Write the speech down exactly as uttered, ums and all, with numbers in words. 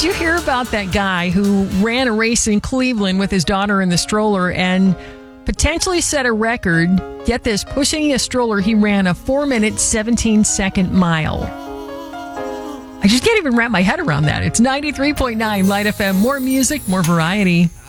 you hear about that guy who ran a race in Cleveland with his daughter in the stroller and potentially set a record? Get this, pushing a stroller, he ran a four minute, seventeen second mile. I just can't even wrap my head around that. It's ninety-three point nine Light F M. More music, more variety.